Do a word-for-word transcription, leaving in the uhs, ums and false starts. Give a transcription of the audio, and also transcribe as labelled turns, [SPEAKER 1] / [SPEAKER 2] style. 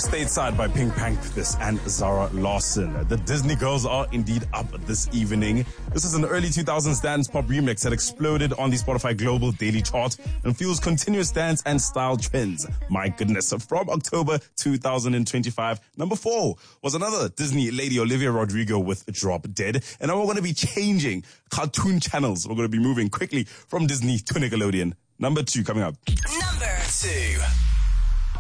[SPEAKER 1] Stateside by Pink Panthers and Zara Larson. The Disney girls are indeed up this evening. This is an early two thousands dance pop remix that exploded on the Spotify Global Daily Chart and fuels continuous dance and style trends. My goodness. From October two thousand twenty-five, number four was another Disney lady, Olivia Rodrigo, with Drop Dead. And now we're going to be changing cartoon channels. We're going to be moving quickly from Disney to Nickelodeon. Number two coming up.
[SPEAKER 2] Number two.